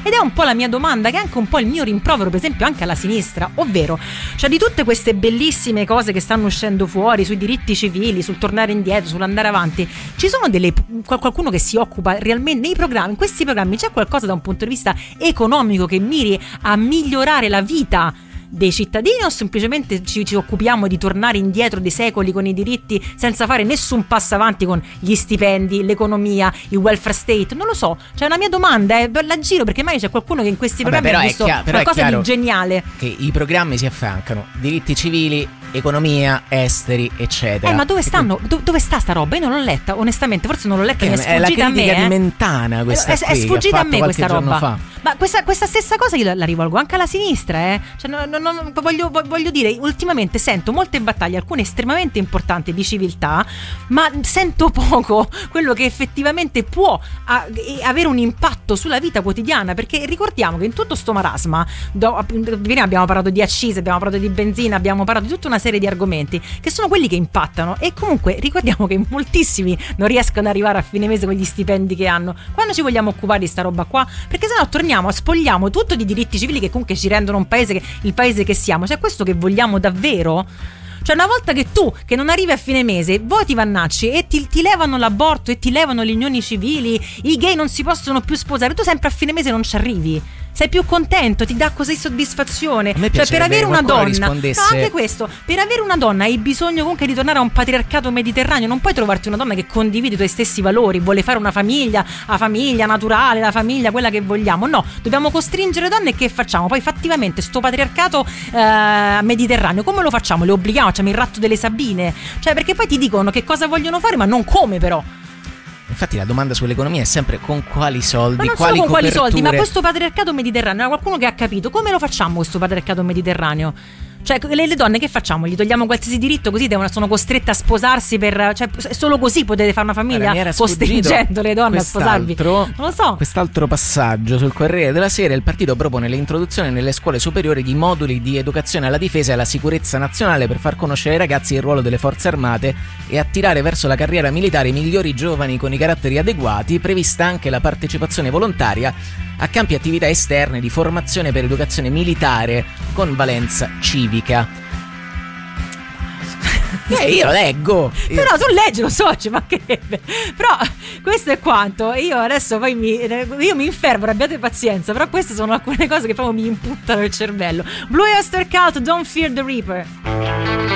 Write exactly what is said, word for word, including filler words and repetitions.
Ed è un po' la mia domanda, che è anche un po' il mio rimprovero, per esempio, anche alla sinistra, ovvero, cioè, di tutte queste bellissime cose che stanno uscendo fuori sui diritti civili, sul tornare indietro, sull'andare avanti, ci sono delle, qualcuno che si occupa realmente nei programmi, in questi programmi c'è qualcosa da un punto di vista economico che miri a migliorare la vita dei cittadini, o semplicemente ci, ci occupiamo di tornare indietro dei secoli con i diritti senza fare nessun passo avanti con gli stipendi, l'economia, il welfare state? Non lo so, cioè una mia domanda è, la giro perché mai c'è qualcuno che in questi Vabbè, programmi ha visto chiaro, qualcosa di geniale. Che i programmi si affiancano diritti civili, economia, esteri, eccetera. Eh, ma dove stanno? Do, dove sta sta roba? Io non l'ho letta, onestamente, forse non l'ho letta, mi è sfuggita a me. È la critica eh. di Mentana questa è, qui, è sfuggita a me questa roba. Fa. Ma questa, questa stessa cosa io la, la rivolgo anche alla sinistra, eh. Cioè, no, no, no, voglio, voglio dire, ultimamente sento molte battaglie, alcune estremamente importanti di civiltà, ma sento poco quello che effettivamente può a, avere un impatto sulla vita quotidiana, perché ricordiamo che in tutto sto marasma do, abbiamo parlato di accise, abbiamo parlato di benzina, abbiamo parlato di tutta una serie di argomenti che sono quelli che impattano, e comunque ricordiamo che moltissimi non riescono ad arrivare a fine mese con gli stipendi che hanno. Quando ci vogliamo occupare di sta roba qua? Perché sennò torniamo a spogliamo tutto di diritti civili che comunque ci rendono un paese che, il paese che siamo. Cioè, questo che vogliamo davvero? Cioè, una volta che tu, che non arrivi a fine mese, voti Vannacci e ti, ti levano l'aborto e ti levano le unioni civili, i gay non si possono più sposare, tu sempre a fine mese non ci arrivi. Sei più contento, ti dà così soddisfazione. Cioè, per avere una donna, no, anche questo, per avere una donna hai bisogno comunque di tornare a un patriarcato mediterraneo. Non puoi trovarti una donna che condivide i tuoi stessi valori, vuole fare una famiglia, la famiglia naturale, la famiglia quella che vogliamo. No, dobbiamo costringere le donne, e che facciamo? Poi fattivamente sto patriarcato eh, mediterraneo come lo facciamo? Le obblighiamo, facciamo il ratto delle Sabine? Cioè, perché poi ti dicono che cosa vogliono fare, ma non come però. Infatti la domanda sull'economia è sempre con quali soldi, ma non quali solo con quali coperture. soldi, ma questo patriarcato mediterraneo, era qualcuno che ha capito come lo facciamo questo patriarcato mediterraneo? Cioè, le, le donne che facciamo? Gli togliamo qualsiasi diritto, così devono, sono costrette a sposarsi per, cioè, solo così potete fare una famiglia, costringendo le donne a sposarvi? Non lo so. Quest'altro passaggio sul Corriere della Sera: il partito propone l'introduzione nelle scuole superiori di moduli di educazione alla difesa e alla sicurezza nazionale per far conoscere ai ragazzi il ruolo delle forze armate e attirare verso la carriera militare i migliori giovani con i caratteri adeguati. Prevista anche la partecipazione volontaria a campi e attività esterne di formazione per educazione militare con valenza civica. Eh, io leggo. Però tu leggi, lo so, ci mancherebbe. Però questo è quanto. Io adesso poi mi, io mi infermo, abbiate pazienza. Però queste sono alcune cose che proprio mi impuntano il cervello. Blue Oyster Cult, Don't Fear the Reaper.